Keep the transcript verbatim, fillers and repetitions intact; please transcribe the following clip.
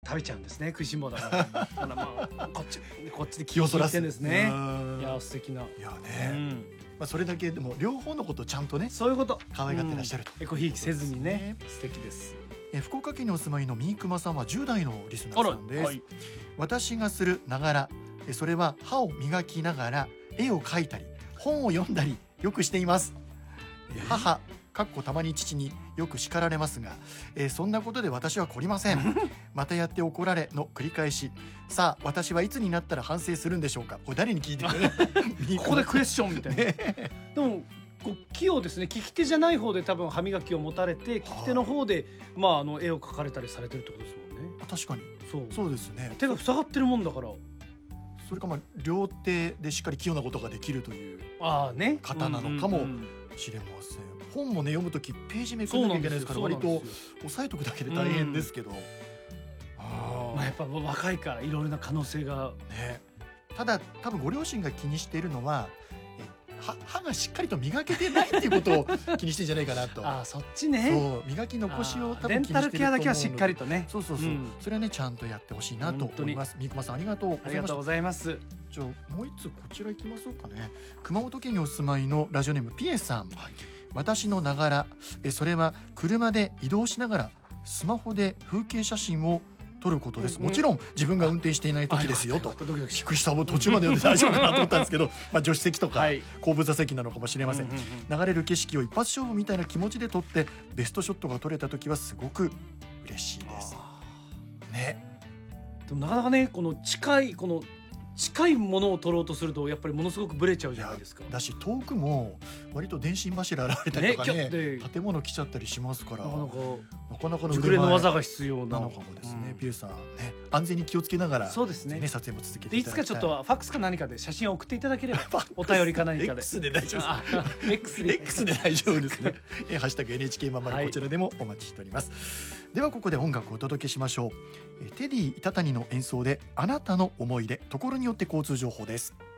食べちゃうんですね、食いしん坊だからだからまあこっちこっちで気をそらす聞いてんですね。 うんいや素敵な、 いやうね、 ん、 まあ、それだけでも両方のことをちゃんとねそういうこと可愛がってらっしゃると、 うんエコひいきせずにね、素敵です。 え福岡県にお住まいのみーくまさんはじゅう代のリスナーさんです、 はい、 私がするながらえそれは歯を磨きながら絵を描いたり本を読んだりよくしています。え母かっこたまに父によく叱られますが、えーそんなことで私は懲りませんまたやって怒られの繰り返し。さあ私はいつになったら反省するんでしょうか。これ誰に聞いてるねここでクエスチョンみたいな、ね、でもこう器用ですね。利き手じゃない方で多分歯磨きを持たれて、利き手の方で、まあ、あの絵を描かれたりされてるってことですもんね。 確かにそうそうですね。 手が塞がってるもんだから。 それかまあ両手でしっかり器用なことができるというああね、 方なのかもうんうんうんしれません。本もね読むときページめくんなきゃいけないですから割と押さえとくだけで大変ですけど、あまあ、やっぱ若いからいろいろな可能性がね、ただ多分ご両親が気にしているのはえは歯がしっかりと磨けてないっていうことを気にしてんじゃないかなと。 ああそっちね。 そう磨き残しを多デンタル分気にしてると思うのでケアだけはしっかりとね。 そうそうそう、 うんそれはねちゃんとやってほしいなと思います。みーくまさんありがとうございました。 ありがとうございます。 じゃあもう一つこちら行きましょうかね。熊本県にお住まいのラジオネームピエさん、はい、私のながらえそれは車で移動しながらスマホで風景写真を撮ることです、うん、もちろん自分が運転していない時ですよと。びっくりした、もう途中まで読んで大丈夫かなと思ったんですけどまあ助手席とか後部座席なのかもしれません、うんうんうん、流れる景色を一発勝負みたいな気持ちで撮ってベストショットが撮れた時はすごく嬉しいですね。 でもなかなかねこの近いこの近いものを取ろうとするとやっぱりものすごくブレちゃうじゃないですか。 だし遠くも割と電信柱現れたりとかね、 ね建物来ちゃったりしますからなかなかなかなかの熟練の技が必要ななのかもですね、うん、ピエさんね安全に気をつけながらそうですね、 ね撮影も続けていいただきたい。 つかちょっとファックスか何かで写真を送っていただければお便りか何かで X で大丈夫です X で X で大丈夫ですねえハッシュタグ エヌエイチケー まんまるこちらでもお待ちしております、はい、ではここで音楽をお届けしましょう。えテディ板谷の演奏であなたの思い出ところによって交通情報です。